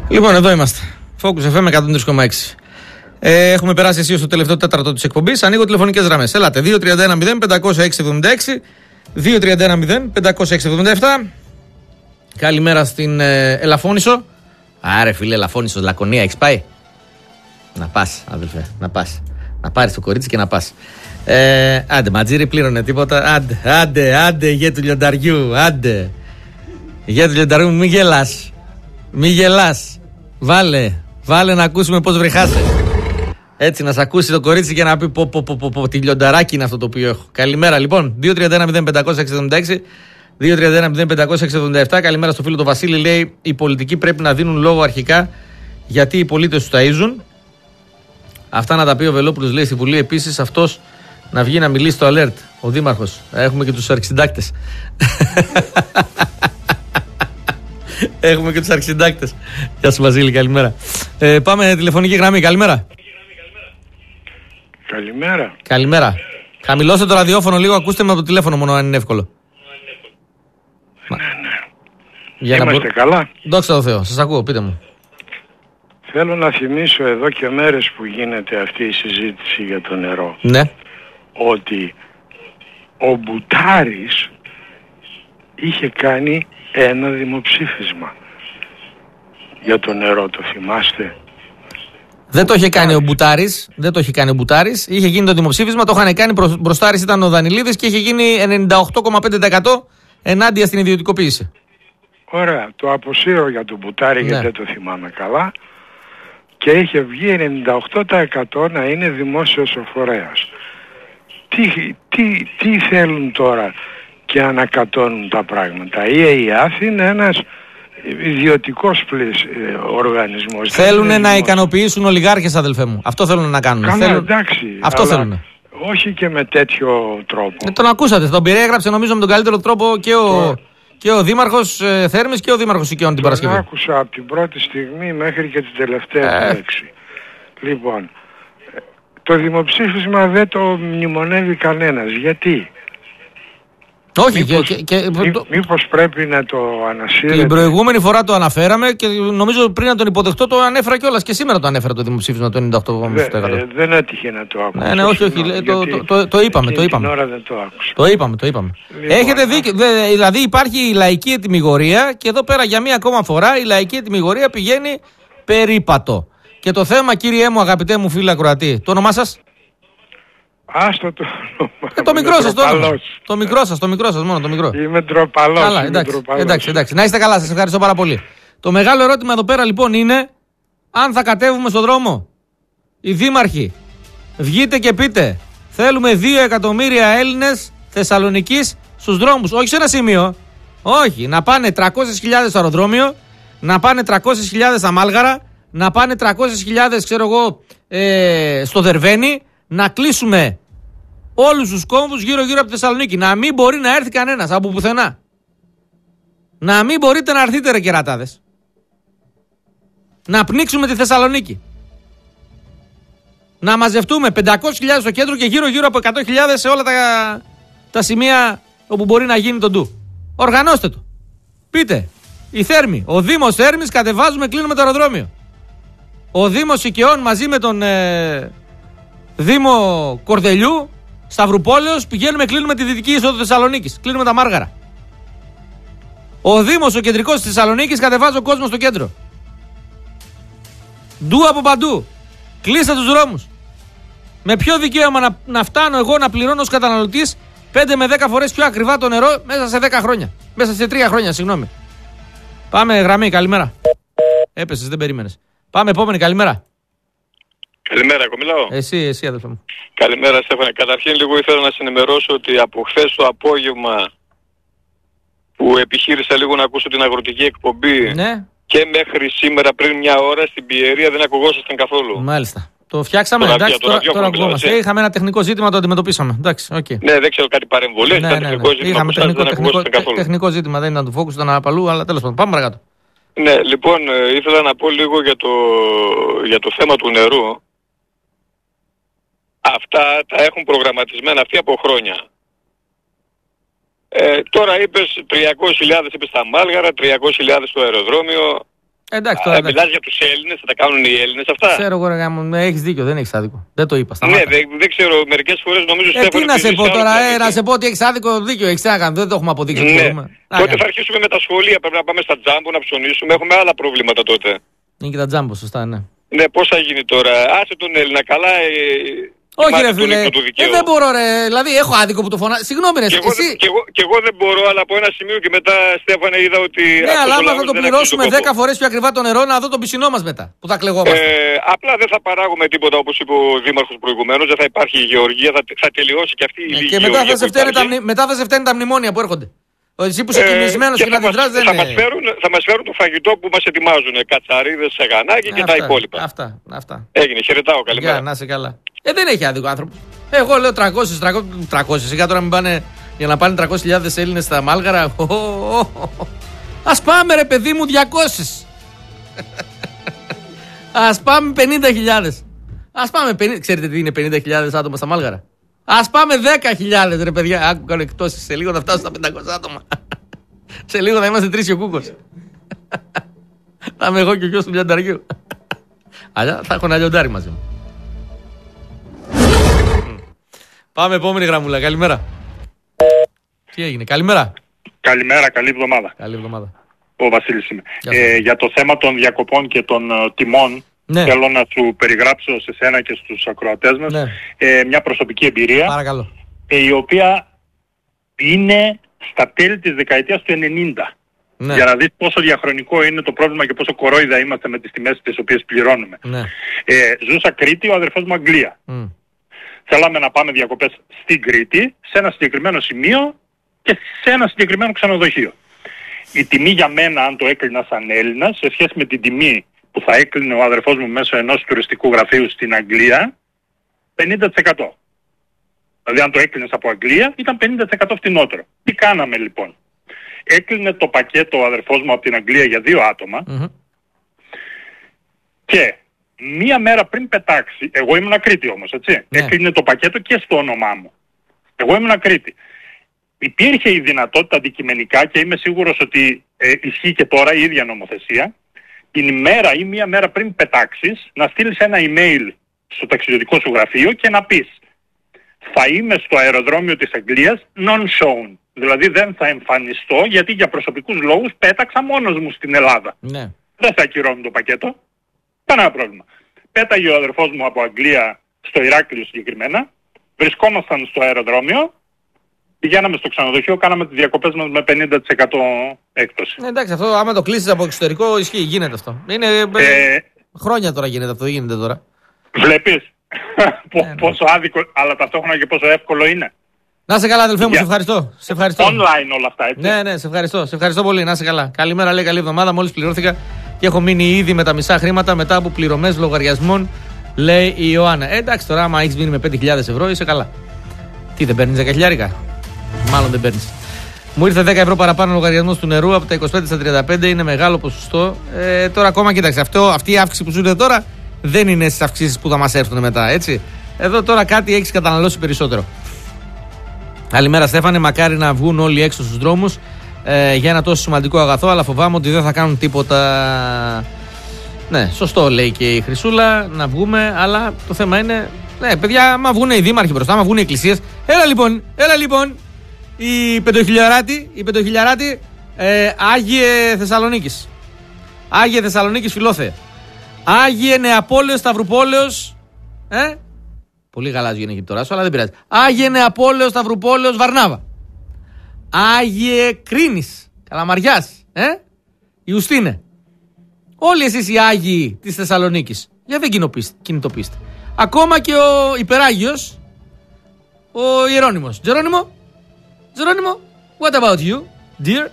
Λοιπόν, εδώ είμαστε. Focus FM 103,6. Έχουμε περάσει εσύ στο τελευταίο τέταρτο της εκπομπής. Ανοίγω τηλεφωνικές γραμμές. Ελάτε. 2-31-0-500-676. 2-31-0-500-677. Καλημέρα στην Ελαφώνησο. Άρε φίλε, Ελαφώνησο, Λακωνία, έχεις πάει? Να πας, αδελφέ, να πας. Να πάρεις το κορίτσι και να πας. Άντε, Ματζήρη πλήρωνε τίποτα. Άντε, γε του λιονταριού. Άντε. Γε του λιονταριού, μη γελάς. Μη γελάς. Βάλε να ακούσουμε πώς βρυχάσαι. Έτσι, να σ' ακούσει το κορίτσι και να πει πω, τι λιονταράκι είναι αυτό το οποίο έχω. Καλημέρα, λοιπόν. 2-31-0-500-676. 2-31-0-500-677. Καλημέρα στο φίλο του Βασίλη. Λέει: οι πολιτικοί πρέπει να δίνουν λόγο αρχικά γιατί οι πολίτες τους ταΐζουν. Αυτά να τα πει ο Βελόπουλος, λέει στη Βουλή. Επίσης, αυτός να βγει να μιλήσει στο alert. Ο Δήμαρχος. Έχουμε και τους αρχισυντάκτες. Έχουμε και τους αρχισυντάκτες. Γεια σου, Βασίλη, καλημέρα. Πάμε τηλεφωνική γραμμή. Καλημέρα. Καλημέρα. Χαμηλώστε το ραδιόφωνο λίγο, ακούστε με από το τηλέφωνο μόνο αν είναι εύκολο. Ναι. Είμαστε καλά. Δόξα τω Θεώ, σας ακούω, πείτε μου. Θέλω να θυμίσω εδώ και μέρες που γίνεται αυτή η συζήτηση για το νερό. Ναι. Ότι ο Μπουτάρης είχε κάνει ένα δημοψήφισμα για το νερό, το θυμάστε? Δεν το είχε κάνει ο Μπουτάρης. Είχε γίνει το δημοψήφισμα, το είχαν κάνει. Μπροστάρης ήταν ο Δανιλίδης και είχε γίνει 98,5% ενάντια στην ιδιωτικοποίηση. Ωραία, το αποσύρω για τον Μπουτάρη, γιατί δεν το θυμάμαι καλά. Και είχε βγει 98% να είναι δημόσιος ο φορέας. Τι θέλουν τώρα και ανακατώνουν τα πράγματα? Η ΕΙΑΘ είναι ένας ιδιωτικός οργανισμός. Θέλουν να ικανοποιήσουν ολιγάρχες, αδελφέ μου. Αυτό θέλουν να κάνουν. Καλά, εντάξει. Αυτό θέλουν. Όχι και με τέτοιο τρόπο. Τον ακούσατε, τον περιέγραψε νομίζω με τον καλύτερο τρόπο και ο Δήμαρχος Θέρμης και ο Δήμαρχος Οικειών την Παρασκευή. Τον άκουσα από την πρώτη στιγμή μέχρι και την τελευταία λέξη. Λοιπόν, το δημοψήφισμα δεν το μνημονεύει κανένας. Γιατί? Όχι, μήπως πρέπει να το ανασύρετε? Την προηγούμενη φορά το αναφέραμε και νομίζω πριν να τον υποδεχτώ το ανέφερα κιόλας. Και σήμερα το ανέφερα το δημοψήφισμα το 98%. Δεν έτυχε να το άκουσα. Ναι, όχι, το είπαμε. Την ώρα δεν το άκουσα. Το είπαμε. Λοιπόν, έχετε δίκιο. Δηλαδή υπάρχει η λαϊκή ετυμηγορία και εδώ πέρα για μία ακόμα φορά η λαϊκή ετυμηγορία πηγαίνει περίπατο. Και το θέμα, κύριέ μου, αγαπητέ μου φίλε ακροατή, το όνομά σας? Άστο το όνομα. Το μικρό σας το όνομα. Το μικρό σας, μόνο το μικρό. Είμαι ντροπαλός. Καλά, εντάξει. Να είστε καλά, σας ευχαριστώ πάρα πολύ. Το μεγάλο ερώτημα εδώ πέρα λοιπόν είναι αν θα κατέβουμε στον δρόμο. Οι δήμαρχοι, βγείτε και πείτε, θέλουμε 2 εκατομμύρια Έλληνες Θεσσαλονικής στους δρόμους. Όχι σε ένα σημείο. Όχι, να πάνε 300.000 στο αεροδρόμιο, να πάνε 300.000 στα Μάλγαρα, να πάνε 300.000 ξέρω εγώ στο Δερβαίνι, να κλείσουμε όλους τους κόμβους γύρω-γύρω από τη Θεσσαλονίκη. Να μην μπορεί να έρθει κανένας από πουθενά. Να μην μπορείτε να έρθετε ρε κερατάδες. Να πνίξουμε τη Θεσσαλονίκη. Να μαζευτούμε 500.000 στο κέντρο και γύρω-γύρω από 100.000 σε όλα τα σημεία όπου μπορεί να γίνει το ντου. Οργανώστε το. Πείτε, η Θέρμη, ο Δήμος Θέρμης κατεβάζουμε, κλείνουμε το αεροδρόμιο. Ο Δήμος Οικειών μαζί με τον Δήμο Κορδελιού, Σταυρουπόλεως, πηγαίνουμε, κλείνουμε τη δυτική είσοδο Θεσσαλονίκης. Κλείνουμε τα Μάργαρα. Ο Δήμος, ο κεντρικός της Θεσσαλονίκης, κατεβάζει ο κόσμος στο κέντρο. Ντου από παντού. Κλείστε τους δρόμους. Με ποιο δικαίωμα να φτάνω εγώ να πληρώνω ως καταναλωτής 5 με 10 φορές πιο ακριβά το νερό μέσα σε 10 χρόνια. Μέσα σε 3 χρόνια, συγγνώμη. Πάμε γραμμή, καλημέρα. Έπεσες, δεν περίμενες. Πάμε επόμενη, καλημέρα. Καλημέρα, εγώ μιλάω. Εσύ αδελφέ μου. Καλημέρα, Στέφανε. Καταρχήν λίγο ήθελα να συνημερώσω ότι από χθες το απόγευμα που επιχείρησα λίγο να ακούσω την αγροτική εκπομπή, ναι, και μέχρι σήμερα πριν μια ώρα στην Πιερία δεν ακουγόσασταν καθόλου. Μάλιστα. Το φτιάξαμε, εντάξει, τώρα ακουγόμαστε. Είχαμε ένα τεχνικό ζήτημα, το αντιμετωπίσαμε. Εντάξει, okay. Ναι, δεν ξέρω κάτι παρεμβολές, ήταν τεχνικό ζήτημα. Είχαμε τεχνικό ζήτημα, δεν ήταν του Focus, ήταν απαλού, αλλά τέλος πάντων. Πάμε παρακάτω. Ναι, λοιπόν, ήθελα να πω λίγο για το θέμα του νερού. Αυτά τα έχουν προγραμματισμένα αυτοί από χρόνια. Τώρα είπες 300.000 είπες στα Μάλγαρα, 300.000 στο αεροδρόμιο. Εντάξει, τώρα. Μιλάς για τους Έλληνες, θα τα κάνουν οι Έλληνες αυτά. Ξέρω εγώ, έχεις δίκιο, δεν έχεις άδικο. Δεν το είπα. Ναι, δεν ξέρω, μερικές φορές νομίζω τι να σε πω τώρα, να σε πω ότι έχεις άδικο, δίκιο έχεις να κάνεις, δεν το έχουμε αποδείξει. Ναι. Τότε θα αρχίσουμε με τα σχολεία, πρέπει να πάμε στα τζάμπο να ψωνίσουμε, έχουμε άλλα προβλήματα τότε. Είναι και τα τζάμπο, σωστά, ναι. Ναι, πώς θα γίνει τώρα, άσε τον Έλληνα, καλά. Όχι ρε φίλε, δεν μπορώ ρε, δηλαδή έχω άδικο που το φωνάζω. Συγγνώμη ρε, εσύ. Και εγώ δεν μπορώ, αλλά από ένα σημείο και μετά, Στέφανε, είδα ότι. Ναι, αλλά άμα θα το πληρώσουμε 10 φορές πιο ακριβά το νερό, να δω τον πισινό μας μετά, που θα κλεγόμαστε. Απλά δεν θα παράγουμε τίποτα, όπως είπε ο Δήμαρχος προηγουμένως, δεν θα υπάρχει η γεωργία, θα τελειώσει και αυτή η λίγη και μετά θα σε φταίνουν τα μνημόνια που έρχονται. Εσύ που είσαι κοιμισμένος και να αντιδράς δεν είναι. Θα μας φέρουν το φαγητό που μας ετοιμάζουν, κατσαρίδες, σαγανάκι και τα υπόλοιπα. Αυτά. Έγινε, χαιρετάω, καλημέρα. Να είσαι καλά. Δεν έχει άδικο άνθρωπο. Εγώ λέω 300, σιγά τώρα μην πάνε για να πάνε 300.000 Έλληνες στα Μάλγαρα. Ας πάμε ρε παιδί μου 200. Ας πάμε 50.000. Ας πάμε 50. Ξέρετε τι είναι 50.000 άτομα στα Μάλγαρα? Ας πάμε 10.000 ρε παιδιά. Άκου κάνω εκτόσεις. Σε λίγο θα φτάσω στα 500 άτομα. Σε λίγο θα είμαστε 3 και ο Κούκος. Θα είμαι εγώ και ο γιος του Λιανταριού. Αλλά θα έχω ένα λιοντάρι μαζί μου. Πάμε επόμενη γραμμούλα. Καλημέρα. Τι έγινε? Καλημέρα. Καλημέρα, καλή εβδομάδα. Καλή εβδομάδα. Ο Βασίλης είμαι. Για το θέμα των διακοπών και των τιμών, ναι, θέλω να σου περιγράψω σε σένα και στους ακροατές μας, ναι, μια προσωπική εμπειρία. Παρακαλώ. Η οποία είναι στα τέλη της δεκαετίας του 90. Ναι. Για να δεις πόσο διαχρονικό είναι το πρόβλημα και πόσο κορόιδα είμαστε με τις τιμές τις οποίες πληρώνουμε. Ναι. Ζούσα Κρήτη, ο αδερφός μου Αγγλία. Θέλαμε να πάμε διακοπές στην Κρήτη, σε ένα συγκεκριμένο σημείο και σε ένα συγκεκριμένο ξενοδοχείο. Η τιμή για μένα, αν το έκλεινα σαν Έλληνας, σε σχέση με την τιμή που θα έκλεινε ο αδερφός μου μέσω ενός τουριστικού γραφείου στην Αγγλία, 50%. Δηλαδή αν το έκλεινες από Αγγλία, ήταν 50% φτηνότερο. Τι κάναμε λοιπόν? Έκλεινε το πακέτο ο αδερφός μου από την Αγγλία για 2 άτομα και μία μέρα πριν πετάξει, εγώ ήμουν Κρήτη όμως, έτσι, έκλεινε το πακέτο και στο όνομά μου. Εγώ ήμουν Κρήτη. Υπήρχε η δυνατότητα αντικειμενικά και είμαι σίγουρος ότι ισχύει και τώρα η ίδια νομοθεσία, την ημέρα ή μία μέρα πριν πετάξεις να στείλεις ένα email στο ταξιδιωτικό σου γραφείο και να πεις θα είμαι στο αεροδρόμιο της Αγγλίας non-shown. Δηλαδή δεν θα εμφανιστώ γιατί για προσωπικούς λόγους πέταξα μόνος μου στην Ελλάδα. Ναι. Δεν θα ακυρώνουν το πακέτο. Κανένα πρόβλημα. Πέταγε ο αδερφός μου από Αγγλία στο Ηράκλειο συγκεκριμένα. Βρισκόμασταν στο αεροδρόμιο. Πηγαίναμε στο ξενοδοχείο, κάναμε τις διακοπές μας με 50% έκπτωση. Εντάξει, αυτό άμα το κλείσεις από εξωτερικό ισχύει, γίνεται αυτό. Είναι χρόνια τώρα γίνεται αυτό, δεν γίνεται τώρα. Βλέπεις πόσο άδικο, αλλά ταυτόχρονα και πόσο εύκολο είναι. Να είσαι καλά, αδελφέ μου, σε ευχαριστώ. Online όλα αυτά, έτσι. Ναι, σε ευχαριστώ. Σε ευχαριστώ πολύ, να είσαι καλά. Καλημέρα, λέει, καλή εβδομάδα. Μόλις πληρώθηκα και έχω μείνει ήδη με τα μισά χρήματα μετά από πληρωμές λογαριασμών, λέει η Ιωάννα. Εντάξει, τώρα, άμα έχεις μείνει με 5.000 ευρώ, είσαι καλά. Τι, δεν παίρνεις 10.000? Μάλλον δεν παίρνεις. Μου ήρθε 10 ευρώ παραπάνω λογαριασμός του νερού από τα 25 στα 35, είναι μεγάλο ποσοστό. Τώρα ακόμα κοίταξε, αυτή η αύξηση που σου ήρθε τώρα δεν είναι στις αυξήσεις που θα μας έρθουν μετά, έτσι. Εδώ τώρα κάτι έχεις καταναλώσει περισσότερο. Καλημέρα, Στέφανε. Μακάρι να βγουν όλοι έξω στους δρόμους για ένα τόσο σημαντικό αγαθό, αλλά φοβάμαι ότι δεν θα κάνουν τίποτα. Ναι, σωστό λέει και η Χρυσούλα, να βγούμε, αλλά το θέμα είναι. Ναι, παιδιά, άμα βγουν οι δήμαρχοι μπροστά, άμα βγουν οι εκκλησίες. Έλα λοιπόν. Η πεντοχιλιαράτη Άγιε Θεσσαλονίκης. Άγιε Θεσσαλονίκης Φιλόθεε. Άγιε Νεαπόλεως Σταυρουπόλεως. Πολύ γαλάζιο είναι η τώρα σου, αλλά δεν πειράζει. Άγιε Νεαπόλεως Σταυρουπόλεως Βαρνάβα. Άγιε Κρίνης Καλαμαριάς. Ιουστίνε. Όλοι εσείς οι Άγιοι της Θεσσαλονίκης, για δεν κινητοποιήστε. Ακόμα και ο Υπεράγιος, ο Ιερώνυμος. Τζερόνυμο, what about you, dear?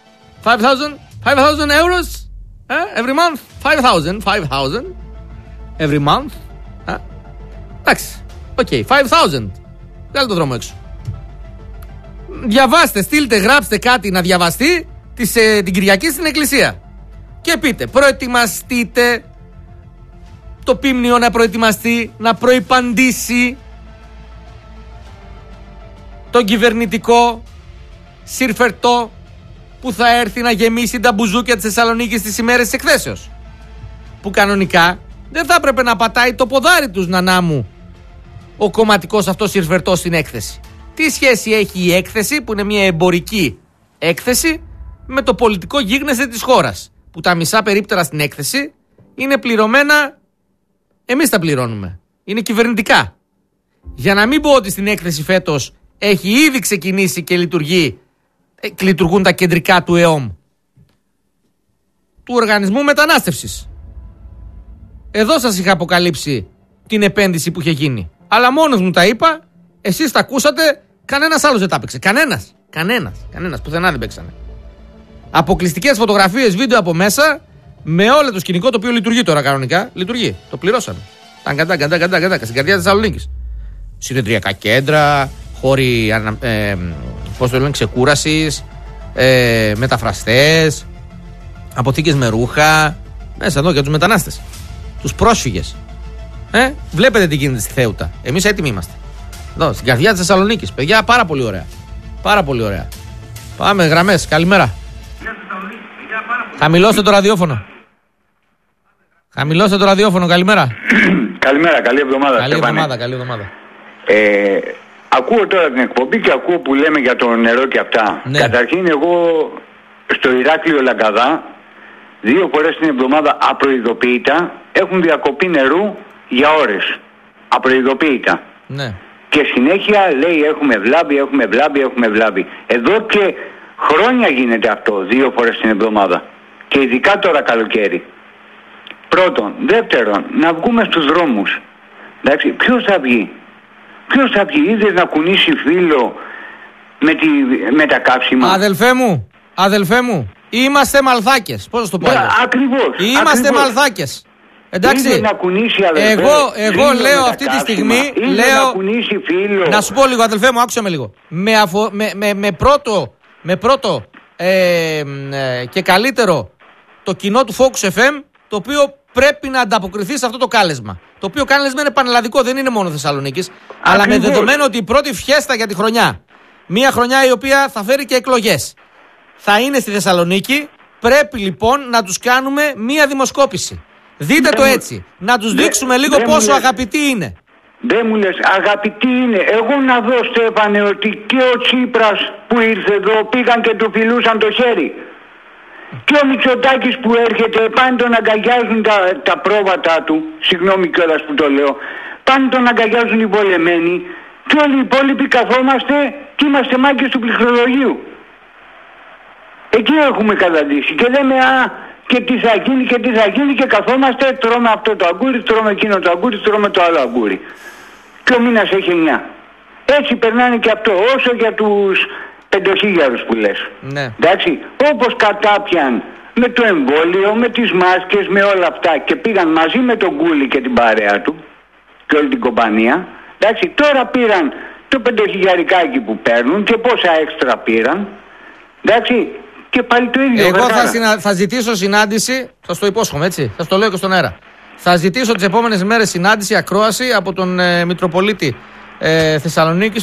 5,000 euros every month? 5,000 every month. Εντάξει, οκ, 5,000. Βγάλε το δρόμο έξω. Διαβάστε, στείλτε, γράψτε κάτι να διαβαστεί την Κυριακή στην εκκλησία. Και πείτε, προετοιμαστείτε, το πίμνιο να προετοιμαστεί, να προϋπαντήσει τον κυβερνητικό, συρφερτό, που θα έρθει να γεμίσει τα μπουζούκια της Θεσσαλονίκης τις ημέρες της εκθέσεως. Που κανονικά δεν θα έπρεπε να πατάει το ποδάρι τους, Νανά μου, ο κομματικός αυτός συρφερτός στην έκθεση. Τι σχέση έχει η έκθεση, που είναι μια εμπορική έκθεση, με το πολιτικό γίγνεσθε της χώρας, που τα μισά περίπτερα στην έκθεση είναι πληρωμένα, εμείς τα πληρώνουμε, είναι κυβερνητικά. Για να μην πω ότι στην έκθεση φέτος έχει ήδη ξεκινήσει και λειτουργούν τα κεντρικά του ΕΟΜ, του Οργανισμού Μετανάστευσης. Εδώ σας είχα αποκαλύψει την επένδυση που είχε γίνει. Αλλά μόνος μου τα είπα, εσείς τα ακούσατε, κανένας άλλος δεν τα έπαιξε. Κανένας, πουθενά δεν παίξανε. Αποκλειστικές φωτογραφίες, βίντεο από μέσα, με όλο το σκηνικό, το οποίο λειτουργεί τώρα κανονικά. Λειτουργεί, το πληρώσαμε. Ταγκαντά, στην καρδιά της Θεσσαλονίκης. Συνεδριακά κέντρα, χώροι ξεκούρασης, μεταφραστές, αποθήκες με ρούχα, μέσα εδώ για τους μετανάστες, τους πρόσφυγες. Βλέπετε τι γίνεται στη Θέουτα. Εμείς έτοιμοι είμαστε. Εδώ, στην καρδιά της Θεσσαλονίκης. Παιδιά, πάρα πολύ ωραία. Πάρα πολύ ωραία. Πάμε, γραμμές. Καλημέρα. Χαμηλώστε το ραδιόφωνο. Καλημέρα. Καλημέρα, καλή εβδομάδα. Καλή εβδομάδα. Ακούω τώρα την εκπομπή και ακούω που λέμε για το νερό και αυτά. Ναι. Καταρχήν, εγώ στο Ηράκλειο Λαγκαδά 2 φορές την εβδομάδα απροειδοποίητα έχουν διακοπή νερού για ώρες. Απροειδοποίητα. Ναι. Και συνέχεια λέει έχουμε βλάβη. Εδώ και χρόνια γίνεται αυτό 2 φορές την εβδομάδα. Και ειδικά τώρα καλοκαίρι. Πρώτον. Δεύτερον, να βγούμε στους δρόμους. Εντάξει, ποιος θα βγει, είδες να κουνήσει φύλλο με τα καύσιμα. Αδελφέ μου, είμαστε μαλθάκες. Πώς το πω. Ακριβώς. Είμαστε μαλθάκες. Εντάξει. Είδες να κουνήσει, αδελφέ, εγώ λέω αυτή τη στιγμή. Να κουνήσει φύλλο. Να σου πω λίγο, αδελφέ μου, άκουσε με λίγο. Με πρώτο και καλύτερο το κοινό του Focus FM, το οποίο πρέπει να ανταποκριθεί σε αυτό το κάλεσμα. Το οποίο κάλεσμα είναι πανελλαδικό, δεν είναι μόνο Θεσσαλονίκης. Αλλά με δεδομένο ότι η πρώτη φιέστα για τη χρονιά, μια χρονιά η οποία θα φέρει και εκλογές, θα είναι στη Θεσσαλονίκη, πρέπει λοιπόν να τους κάνουμε μια δημοσκόπηση. Δείτε το έτσι. Να τους δείξουμε λίγο πόσο αγαπητοί είναι. Δεν μου λες, αγαπητοί είναι. Εγώ να δω, Στέφανε, ότι και ο Τσίπρας που ήρθε εδώ πήγαν και του φιλούσαν το χέρι. Και ο Μητσοτάκης που έρχεται, πάνε τον αγκαλιάζουν τα πρόβατα του, συγγνώμη κιόλας που το λέω, πάνε τον αγκαλιάζουν οι βολεμένοι και όλοι οι υπόλοιποι καθόμαστε και είμαστε μάγκες του πληκτρολογίου. Εκεί έχουμε καταντήσει και λέμε και τι θα γίνει και καθόμαστε, τρώμε αυτό το αγκούρι, τρώμε εκείνο το αγκούρι, τρώμε το άλλο αγκούρι. Και ο μήνας έχει 9. Έτσι περνάνε και αυτό, όσο για τους 5.000 που λες. Ναι. Εντάξει, όπως κατάπιαν με το εμβόλιο, με τις μάσκες, με όλα αυτά και πήγαν μαζί με τον Κούλη και την παρέα του και όλη την κομπανία. Εντάξει, τώρα πήραν το 5.000 που παίρνουν και πόσα έξτρα πήραν. Εντάξει, και πάλι το ίδιο. Εγώ θα ζητήσω συνάντηση, σας το υπόσχομαι, έτσι, σας το λέω και στον αέρα. Θα ζητήσω τις επόμενες μέρες συνάντηση, ακρόαση από τον Μητροπολίτη Θεσσαλονίκης,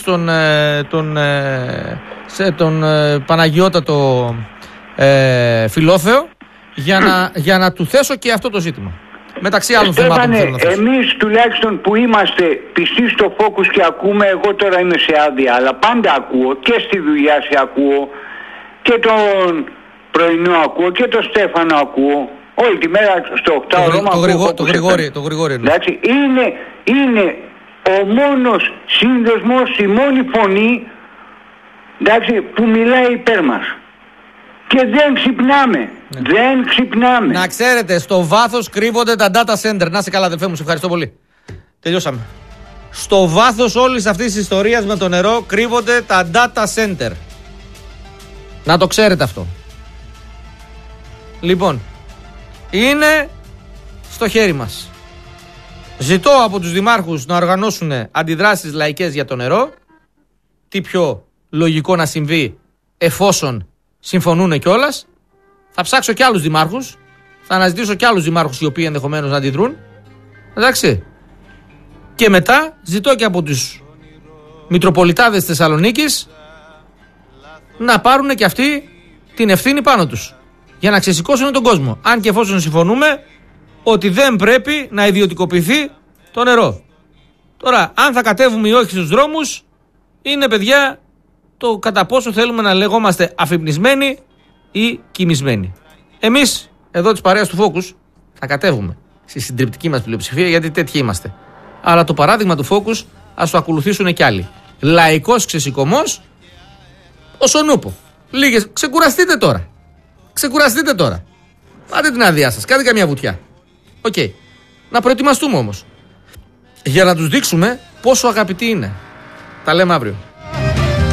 τον Παναγιώτατο Φιλόθεο, για να του θέσω και αυτό το ζήτημα. Μεταξύ άλλων θεμάτων που θέλω να θέσω. Εμείς τουλάχιστον που είμαστε πιστοί στο Focus και ακούμε, εγώ τώρα είμαι σε άδεια, αλλά πάντα ακούω και στη δουλειά σε ακούω και τον πρωινό ακούω και τον Στέφανο ακούω. Όλη τη μέρα στο 8ωρο το Γρηγόρη. Εντάξει, είναι ο μόνος σύνδεσμος, η μόνη φωνή, εντάξει, που μιλάει υπέρ μας. Και δεν ξυπνάμε. Να ξέρετε, στο βάθος κρύβονται τα data center. Να είσαι καλά, αδελφέ μου, σε ευχαριστώ πολύ. Τελειώσαμε. Στο βάθος όλης αυτής της ιστορίας με το νερό κρύβονται τα data center. Να το ξέρετε αυτό. Λοιπόν, είναι στο χέρι μας. Ζητώ από τους δημάρχους να οργανώσουν αντιδράσεις λαϊκές για το νερό. Τι πιο λογικό να συμβεί εφόσον συμφωνούν κιόλας. Θα ψάξω κι άλλους δημάρχους. Θα αναζητήσω κι άλλους δημάρχους οι οποίοι ενδεχομένως να αντιδρούν. Εντάξει. Και μετά ζητώ και από τους Μητροπολιτάδες της Θεσσαλονίκης να πάρουν κι αυτοί την ευθύνη πάνω τους για να ξεσηκώσουν τον κόσμο. Αν και εφόσον συμφωνούμε ότι δεν πρέπει να ιδιωτικοποιηθεί το νερό. Τώρα, αν θα κατέβουμε ή όχι στους δρόμους, είναι, παιδιά, το κατά πόσο θέλουμε να λεγόμαστε αφυπνισμένοι ή κοιμισμένοι. Εμείς, εδώ της παρέας του Focus, θα κατέβουμε στη συντριπτική μας πλειοψηφία, γιατί τέτοιοι είμαστε. Αλλά το παράδειγμα του Focus ας το ακολουθήσουν κι άλλοι. Λαϊκός ξεσηκωμός, όσον ούπο. Λίγες, ξεκουραστείτε τώρα. Ξεκουραστείτε τώρα. Πάτε την άδειά σας, κάντε καμιά βουτιά. Οκ. Να προετοιμαστούμε όμως. Για να τους δείξουμε πόσο αγαπητοί είναι. Τα λέμε αύριο.